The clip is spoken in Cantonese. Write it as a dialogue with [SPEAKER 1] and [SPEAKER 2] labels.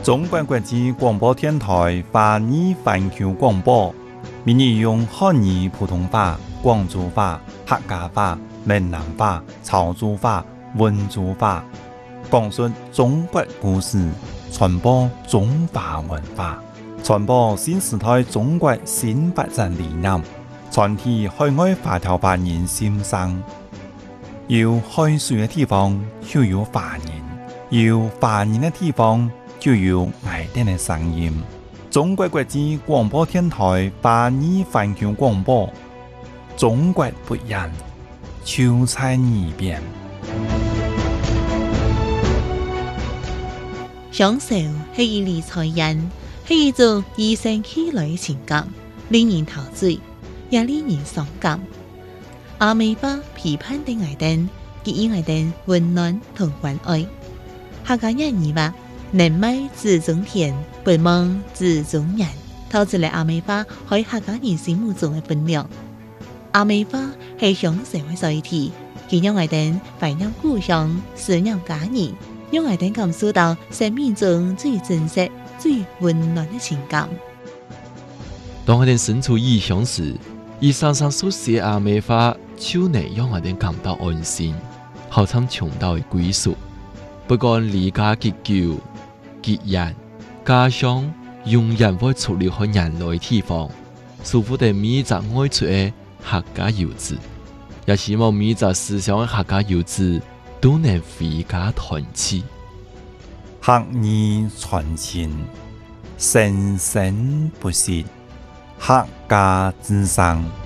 [SPEAKER 1] 中国国际广播电台华语环球广播，每日用汉语普通话、广州话、客家话、闽南话、潮州话、温州话，讲述中国故事，传播中华文化，传播新时代中国新发展理念，传递海外华侨华人心声。有海水的地方就有华人，有华人的地方就有爱人的声音。中国国际广播电台华语环球广播，中国不一样，就在耳边。
[SPEAKER 2] 享受是一理财人，是一种与生俱來的情感，令人陶醉，也令人傷感。阿美巴批判的愛人，給予愛人溫暖同關愛。客家人語話：人美自中田，不忙自中人。透出嚟阿美巴喺客家人心目中嘅分量。阿美巴係享受嘅載體，佢讓愛人懷念故鄉，思念家人，讓愛人感受到生命中最真實、最溫暖嘅情感。
[SPEAKER 3] 當我哋身處異鄉時，以常常所寫阿美話，就能讓我哋感到安心，好像尋到嘅歸屬。不管離家幾久、幾遠，家鄉永遠會出留喺人類地方。祝福哋每一個愛出嘅客家遊子，也希望每一個思想嘅客家遊子都能回家團聚。
[SPEAKER 1] 客語傳情，生生不息，客家之聲。